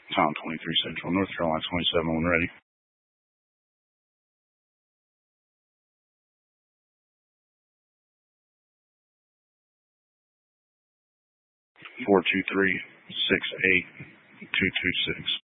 Tom 23 Central, North Carolina 27, when ready. 423-68226.